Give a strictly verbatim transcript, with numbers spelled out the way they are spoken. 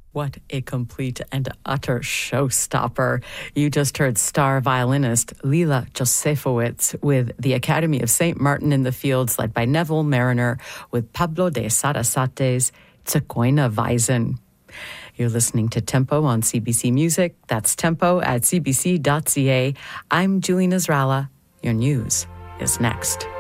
What a complete and utter showstopper. You just heard star violinist Lila Josefowicz with the Academy of Saint Martin in the Fields, led by Neville Mariner, with Pablo de Sarasate's Zigeuner Weisen. You're listening to Tempo on C B C Music. That's tempo at c b c dot c a. I'm Julie Nasrallah. Your news is next.